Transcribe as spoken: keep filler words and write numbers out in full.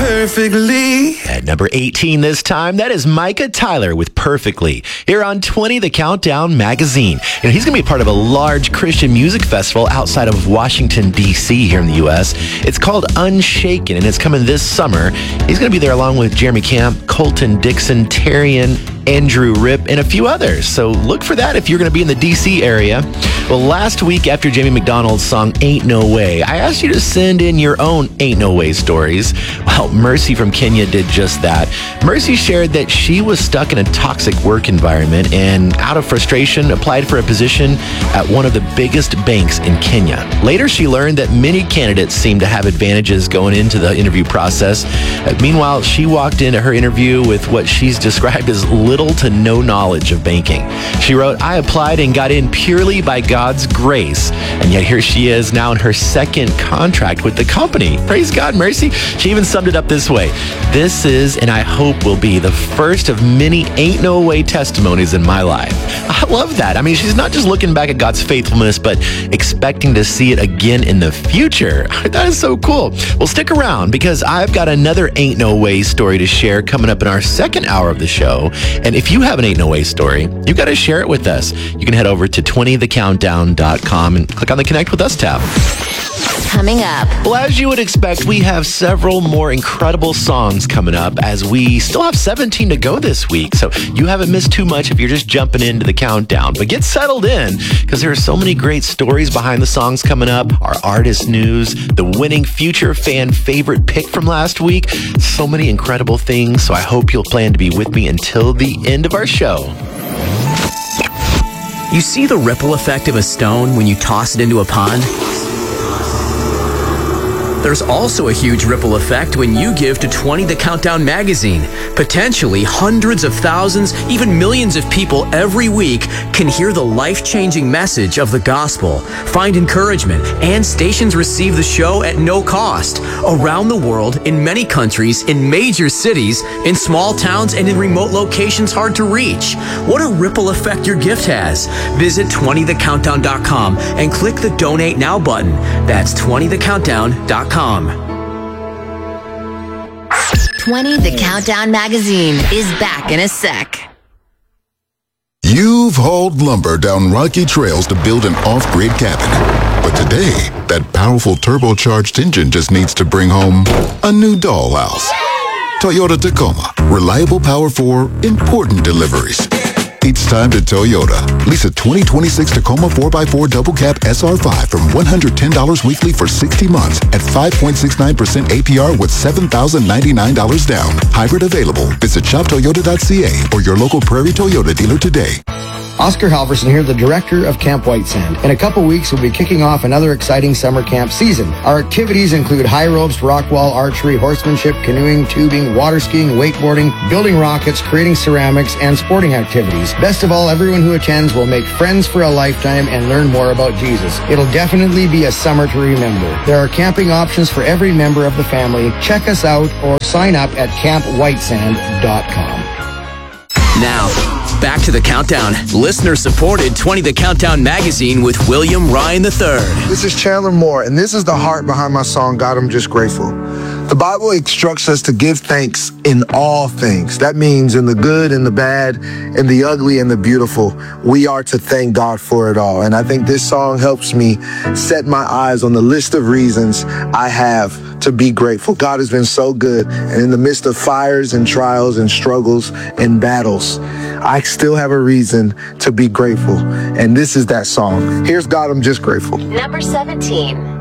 perfectly. At number eighteen this time, that is Micah Tyler with Perfectly. Here on twenty, The Countdown Magazine. You know, he's going to be part of a large Christian music festival outside of Washington, D C here in the U S. It's called Unshaken, and it's coming this summer. He's going to be there along with Jeremy Camp, Colton Dixon, Terrian, Andrew Ripp, and a few others. So look for that if you're going to be in the D C area. Well, last week after Jamie McDonald's song Ain't No Way, I asked you to send in your own Ain't No Way stories. Well, Mercy from Kenya did just that. Mercy shared that she was stuck in a toxic work environment and out of frustration applied for a position at one of the biggest banks in Kenya. Later, she learned that many candidates seem to have advantages going into the interview process. Uh, meanwhile, she walked into her interview with what she's described as little to no knowledge of banking. She wrote, "I applied and got in purely by God's grace, and yet here she is now in her second contract with the company." Praise God, Mercy. She even summed it up this way: "This is, and I hope will be, the first of many ain't no way testimonies in my life." I love that. I mean, she's not just looking back at God's faithfulness, but expecting to see it again in the future. That is so cool. Well, stick around because I've got another ain't no way story to share coming up in our second hour of the show. And if you have an ain't no way story, you've got to share it with us. You can head over to twenty the countdown dot com and click on the Connect with Us tab. Coming up. Well, as you would expect, we have several more incredible songs coming up as we still have seventeen to go this week. So you haven't missed too much if you're just jumping into the countdown. But get settled in because there are so many great stories behind the songs coming up, our artist news, the winning future fan favorite pick from last week. So many incredible things. So I hope you'll plan to be with me until the end of our show. You see the ripple effect of a stone when you toss it into a pond? There's also a huge ripple effect when you give to twenty the Countdown magazine. Potentially hundreds of thousands, even millions of people every week can hear the life-changing message of the gospel, find encouragement, and stations receive the show at no cost. Around the world, in many countries, in major cities, in small towns, and in remote locations hard to reach. What a ripple effect your gift has. Visit twenty the countdown dot com and click the Donate Now button. That's twenty the countdown dot com. twenty The Countdown Magazine is back in a sec. You've hauled lumber down rocky trails to build an off-grid cabin. But today, that powerful turbocharged engine just needs to bring home a new dollhouse. Toyota Tacoma. Reliable power for important deliveries. It's time to Toyota. Lease a twenty twenty-six Tacoma four by four Double Cab S R five from one hundred ten dollars weekly for sixty months at five point six nine percent A P R with seven thousand ninety-nine dollars down. Hybrid available. Visit shop toyota dot c a or your local Prairie Toyota dealer today. Oscar Halverson here, the director of Camp White Sand. In a couple weeks, we'll be kicking off another exciting summer camp season. Our activities include high ropes, rock wall, archery, horsemanship, canoeing, tubing, water skiing, wakeboarding, building rockets, creating ceramics, and sporting activities. Best of all, everyone who attends will make friends for a lifetime and learn more about Jesus. It'll definitely be a summer to remember. There are camping options for every member of the family. Check us out or sign up at camp white sand dot com. Now, back to the countdown. Listener-supported twenty the Countdown magazine with William Ryan the third. This is Chandler Moore, and this is the heart behind my song, God, I'm Just Grateful. The Bible instructs us to give thanks in all things. That means in the good and the bad, in the ugly and the beautiful, we are to thank God for it all. And I think this song helps me set my eyes on the list of reasons I have to be grateful. God has been so good. And in the midst of fires and trials and struggles and battles, I still have a reason to be grateful. And this is that song. Here's God, I'm Just Grateful. Number seventeen.